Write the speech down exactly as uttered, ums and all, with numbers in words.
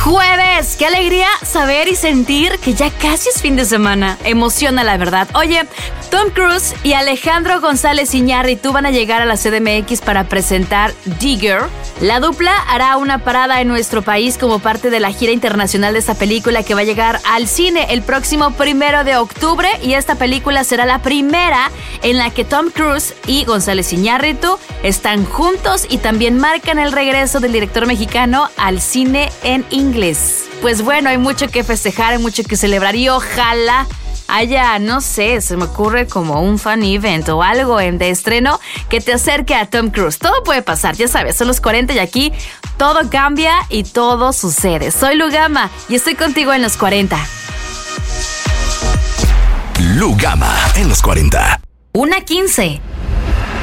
jueves. Qué alegría saber y sentir que ya casi es fin de semana. Emociona, la verdad. Oye, Tom Cruise y Alejandro González Iñárritu van a llegar a la C D M X para presentar Digger. La dupla hará una parada en nuestro país como parte de la gira internacional de esta película que va a llegar al cine el próximo primero de octubre, y esta película será la primera en la que Tom Cruise y González Iñárritu están juntos y también marcan el regreso del director mexicano al cine en inglés. Pues bueno, hay mucho que festejar, hay mucho que celebrar y ojalá haya, no sé, se me ocurre como un fan event o algo en de estreno que te acerque a Tom Cruise. Todo puede pasar, ya sabes, son los cuarenta y aquí todo cambia y todo sucede. Soy Lugama y estoy contigo en los cuarenta. Lugama en los cuarenta. una quince.